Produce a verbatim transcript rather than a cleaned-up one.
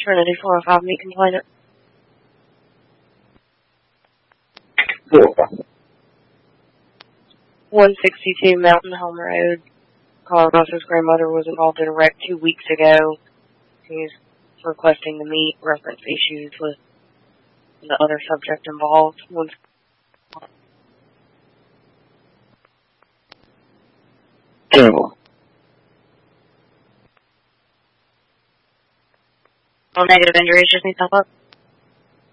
Trinity four oh five meet complainant. Four. one sixty-two Mountain Home Road. Carlos's grandmother was involved in a wreck two weeks ago. He's requesting to meet, reference issues with the other subject involved. One General. No negative injuries, just need to help up.